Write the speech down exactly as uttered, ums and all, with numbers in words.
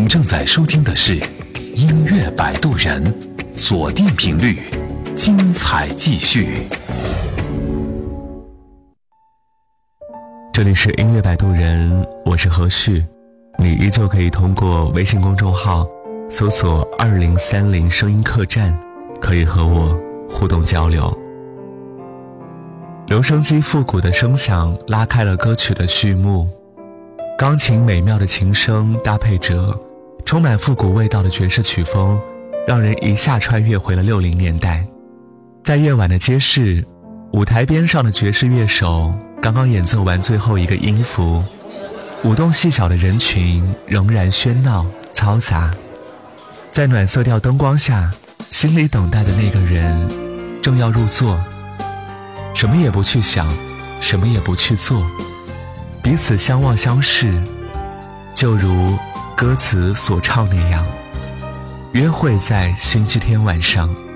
您正在收听的是音乐摆渡人，锁定频率，精彩继续。 这里是音乐摆渡人，我是何旭，你依旧可以通过微信公众号搜索二零三零声音客栈，可以和我互动交流。留声机复古的声响拉开了歌曲的序幕，钢琴美妙的琴声搭配着充满复古味道的爵士曲风，让人一下穿越回了六零年代。在夜晚的街市，舞台边上的爵士乐手刚刚演奏完最后一个音符，舞动细小的人群仍然喧闹嘈杂。在暖色调灯光下，心里等待的那个人正要入座，什么也不去想，什么也不去做，彼此相望相视，就如歌词所唱那样，约会在星期天晚上。